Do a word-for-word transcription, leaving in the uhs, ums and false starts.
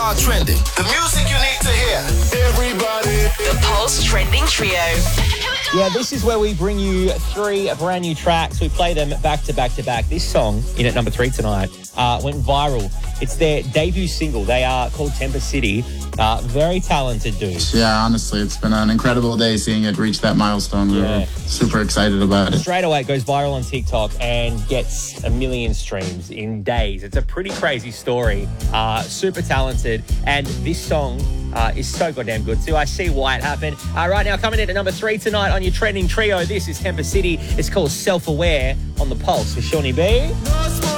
are trending. The music you need to hear. Everybody. The Pulse Trending Trio. Yeah, this is where we bring you three brand new tracks. We play them back to back to back. This song, in at number three tonight, uh, went viral. It's their debut single. They are called Temper City. Uh, very talented dudes. Yeah, honestly, it's been an incredible day seeing it reach that milestone. We Yeah. were super excited about it. Straight away, it goes viral on TikTok and gets a million streams in days. It's a pretty crazy story. Uh, super talented. And this song uh, is so goddamn good too. I see why it happened. Uh, right now, coming in at number three tonight on your trending trio, this is Temper City. It's called Self-Aware on the Pulse with Shawnee B.